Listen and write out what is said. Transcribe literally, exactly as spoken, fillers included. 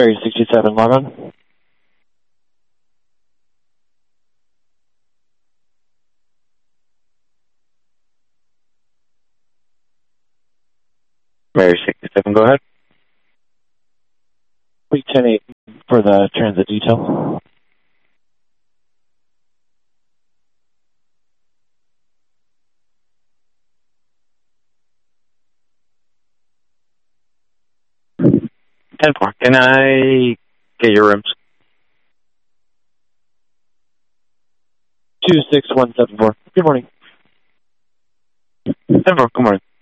Area sixty-seven, log on. Area sixty-seven, go ahead. Week ten eight for the transit detail. ten four, can I get your rooms? two six one seven four. Good morning. ten four, good morning.